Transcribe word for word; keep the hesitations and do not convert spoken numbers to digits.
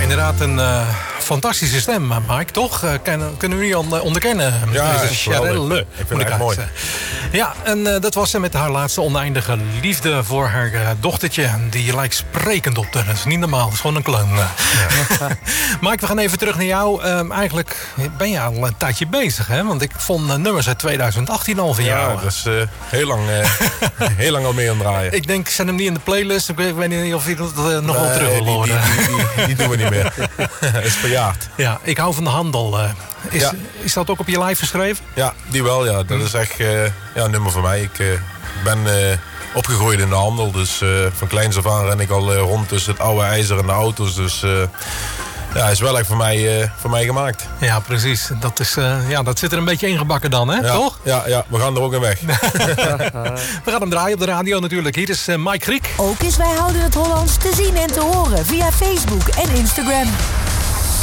inderdaad een uh, fantastische stem, Mike, toch? Uh, kunnen, kunnen we niet onderkennen? Ja, Charelle, ik vind het echt mooi. Ja, en uh, dat was ze met haar laatste oneindige liefde voor haar uh, dochtertje. Die lijkt sprekend op haar. Dat is niet normaal, dat is gewoon een kloon. Ja. Mike, we gaan even terug naar jou. Um, eigenlijk ben je al een tijdje bezig, hè? Want ik vond uh, nummers uit twintig achttien al van ja, jou. Ja, dat is uh, heel, lang, uh, heel lang al mee aan het draaien. Ik denk, zet hem niet in de playlist. Ik weet, ik weet niet of je dat uh, nog wel nee, terug wil horen. Die, die, die, die doen we niet meer. Dat is verjaard. Ja, ik hou van de handel. Uh, is, ja. is dat ook op je live geschreven? Ja, die wel. Ja. Dat is echt uh, ja, een nummer voor mij. Ik uh, ben uh, opgegroeid in de handel. Dus uh, van kleins af aan ren ik al uh, rond tussen het oude ijzer en de auto's. Dus uh, ja, hij is wel echt voor mij, uh, voor mij gemaakt. Ja, precies. Dat, is, uh, ja, dat zit er een beetje ingebakken dan, hè? Ja, toch? Ja, ja, we gaan er ook in weg. We gaan hem draaien op de radio natuurlijk. Hier is uh, Mike Griek. Ook is Wij Houden het Hollands te zien en te horen via Facebook en Instagram.